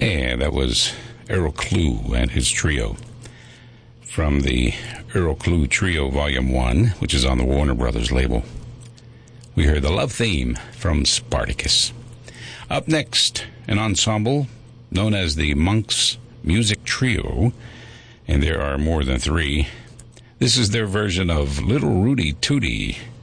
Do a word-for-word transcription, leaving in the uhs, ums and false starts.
And that was Errol Klugh and his trio from the Errol Klugh Trio Volume one, which is on the Warner Brothers label. We heard the love theme from Spartacus. Up next, an ensemble known as the Monks Music Trio, and there are more than three. This is their version of Little Rudy Tooty.